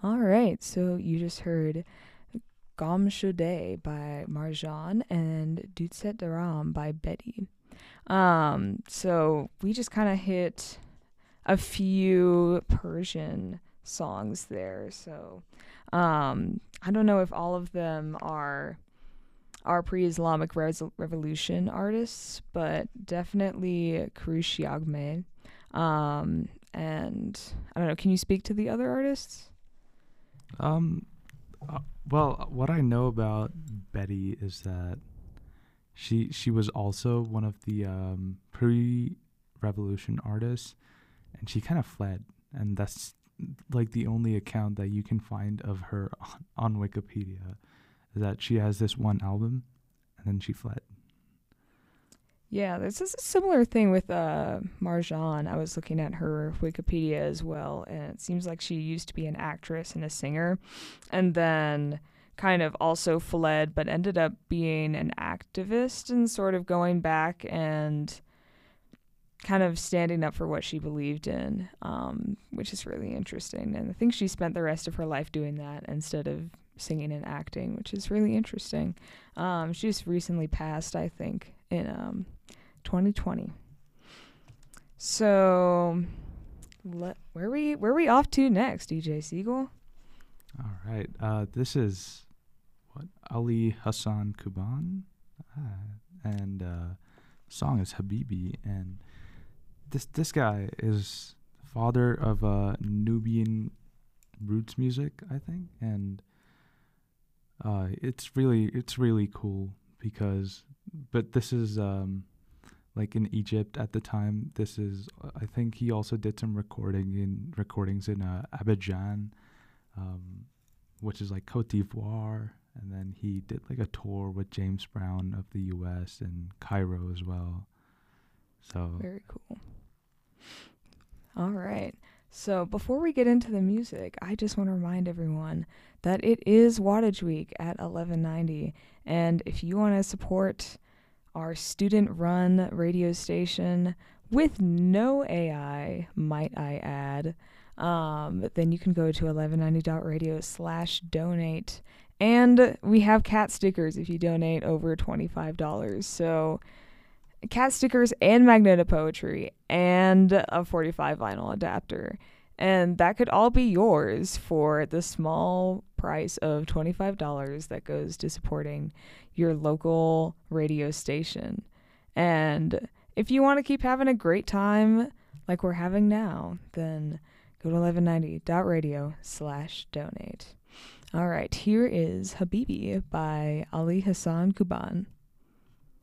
All right, so you just heard Gom Shude by Marjan and Dutset Daram by Betty. So we just kind of hit a few Persian songs there. So I don't know if all of them are pre-Islamic revolution artists, but definitely Khrushchevme. And I don't know. Can you speak to the other artists? Um, well, what I know about Betty is that she was also one of the pre-revolution artists, and she kind of fled, and that's like the only account that you can find of her on Wikipedia, is that she has this one album, and then she fled. Yeah, this is a similar thing with Marjan. I was looking at her Wikipedia as well, and it seems like she used to be an actress and a singer, and then kind of also fled, but ended up being an activist and sort of going back and kind of standing up for what she believed in, which is really interesting. And I think she spent the rest of her life doing that instead of singing and acting, which is really interesting. She just recently passed, I think, in 2020. So, where we off to next, DJ Siegel? All right, this is what Ali Hassan Kuban, and song is Habibi, and this guy is father of Nubian roots music, I think, and it's really cool because, but this is like in Egypt at the time. This is I think he also did some recordings in Abidjan, um, which is like Cote d'Ivoire, and then he did like a tour with James Brown of the U.S. and Cairo as well. So Very cool. All right. So before we get into the music, I just want to remind everyone that it is Wattage Week at 1190. And if you want to support our student-run radio station with no AI, might I add, then you can go to 1190.radio/donate. And we have cat stickers if you donate over $25. So cat stickers and Magneto Poetry and a 45 vinyl adapter. And that could all be yours for the small price of $25 that goes to supporting your local radio station. And if you want to keep having a great time like we're having now, then go to 1190.radio/donate. All right, here is Habibi by Ali Hassan Kuban.